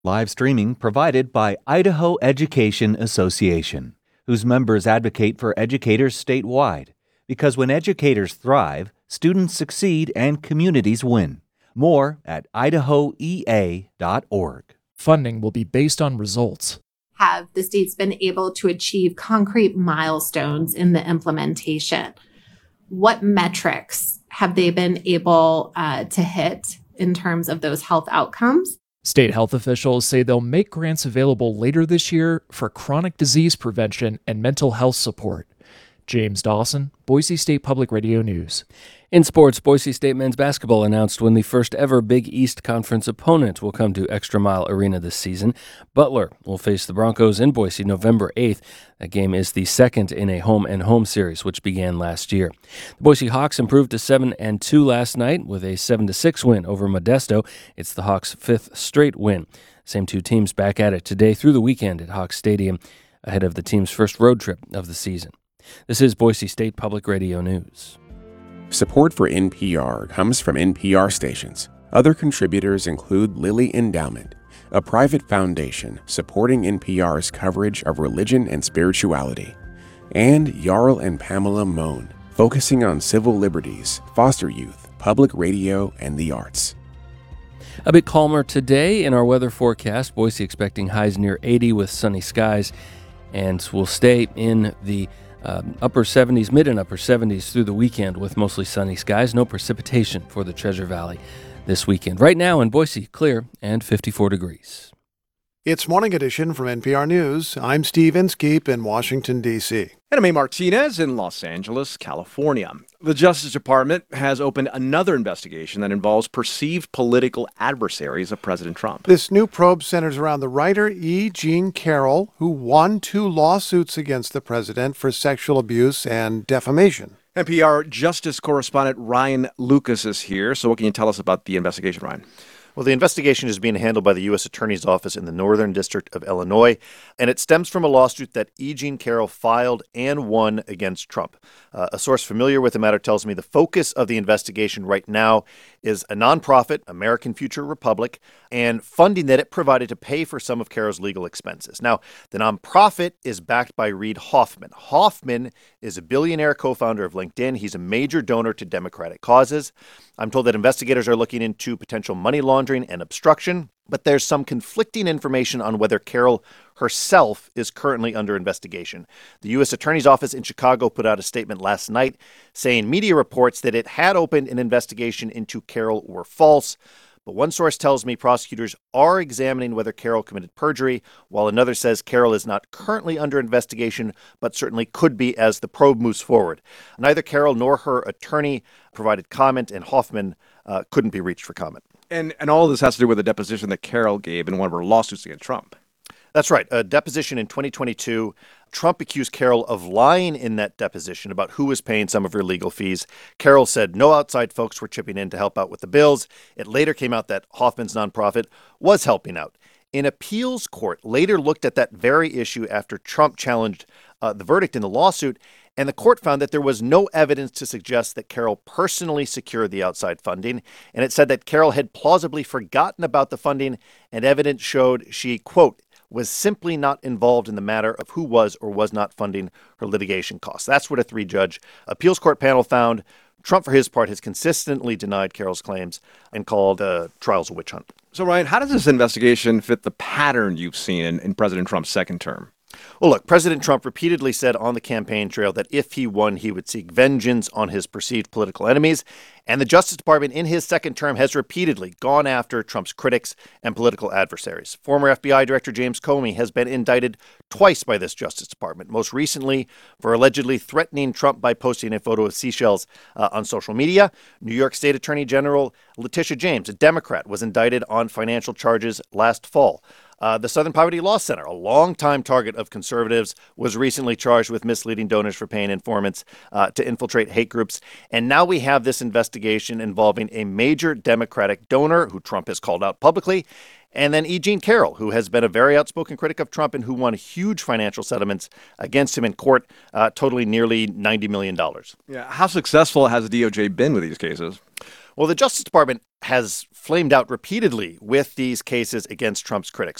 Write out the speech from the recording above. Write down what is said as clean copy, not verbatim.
Live streaming provided by Idaho Education Association, whose members advocate for educators statewide. Because when educators thrive, students succeed and communities win. More at idahoea.org. Funding will be based on results. Have the states been able to achieve concrete milestones in the implementation? What metrics have they been able to hit in terms of those health outcomes? State health officials say they'll make grants available later this year for chronic disease prevention and mental health support. James Dawson, Boise State Public Radio News. In sports, Boise State men's basketball announced when the first ever Big East Conference opponent will come to Extra Mile Arena this season. Butler will face the Broncos in Boise November 8th. That game is the second in a home-and-home series, which began last year. The Boise Hawks improved to 7-2 last night with a 7-6 win over Modesto. It's the Hawks' fifth straight win. Same two teams back at it today through the weekend at Hawks Stadium ahead of the team's first road trip of the season. This is Boise State Public Radio News. Support for NPR comes from NPR stations. Other contributors include Lilly Endowment, a private foundation supporting NPR's coverage of religion and spirituality, and Jarl and Pamela Mohn, focusing on civil liberties, foster youth, public radio, and the arts. A bit calmer today in our weather forecast. Boise expecting highs near 80 with sunny skies, and we'll stay in the upper 70s, mid and upper 70s through the weekend with mostly sunny skies. No precipitation for the Treasure Valley this weekend. Right now in Boise, clear and 54 degrees. It's Morning Edition from NPR News. I'm Steve Inskeep in Washington, D.C. And I'm A. Martinez in Los Angeles, California. The Justice Department has opened another investigation that involves perceived political adversaries of President Trump. This new probe centers around the writer E. Jean Carroll, who won 2 lawsuits against the president for sexual abuse and defamation. NPR Justice correspondent Ryan Lucas is here. So what can you tell us about the investigation, Ryan? Well, the investigation is being handled by the U.S. Attorney's Office in the Northern District of Illinois, and it stems from a lawsuit that E. Jean Carroll filed and won against Trump. A source familiar with the matter tells me the focus of the investigation right now is a nonprofit, American Future Republic, and funding that it provided to pay for some of Carroll's legal expenses. Now, the nonprofit is backed by Reid Hoffman. Hoffman is a billionaire co-founder of LinkedIn. He's a major donor to Democratic causes. I'm told that investigators are looking into potential money laundering and obstruction, but there's some conflicting information on whether Carroll herself is currently under investigation. The U.S. Attorney's Office in Chicago put out a statement last night saying media reports that it had opened an investigation into Carroll were false. But one source tells me prosecutors are examining whether Carroll committed perjury, while another says Carroll is not currently under investigation, but certainly could be as the probe moves forward. Neither Carroll nor her attorney provided comment, and Hoffman couldn't be reached for comment. And all of this has to do with a deposition that Carroll gave in one of her lawsuits against Trump. That's right. A deposition in 2022. Trump accused Carroll of lying in that deposition about who was paying some of her legal fees. Carroll said no outside folks were chipping in to help out with the bills. It later came out that Hoffman's nonprofit was helping out. An appeals court later looked at that very issue after Trump challenged the verdict in the lawsuit, and the court found that there was no evidence to suggest that Carroll personally secured the outside funding, and it said that Carroll had plausibly forgotten about the funding, and evidence showed she, quote, was simply not involved in the matter of who was or was not funding her litigation costs. That's what a 3-judge appeals court panel found. Trump, for his part, has consistently denied Carroll's claims and called trials a witch hunt. So, Ryan, how does this investigation fit the pattern you've seen in President Trump's second term? Well, look, President Trump repeatedly said on the campaign trail that if he won, he would seek vengeance on his perceived political enemies. And the Justice Department in his second term has repeatedly gone after Trump's critics and political adversaries. Former FBI Director James Comey has been indicted twice by this Justice Department, most recently for allegedly threatening Trump by posting a photo of seashells on social media. New York State Attorney General Letitia James, a Democrat, was indicted on financial charges last fall. The Southern Poverty Law Center, a longtime target of conservatives, was recently charged with misleading donors for paying informants to infiltrate hate groups. And now we have this investigation involving a major Democratic donor who Trump has called out publicly, and then E. Jean Carroll, who has been a very outspoken critic of Trump and who won huge financial settlements against him in court, totaling nearly $90 million. Yeah. How successful has the DOJ been with these cases? Well, the Justice Department has flamed out repeatedly with these cases against Trump's critics.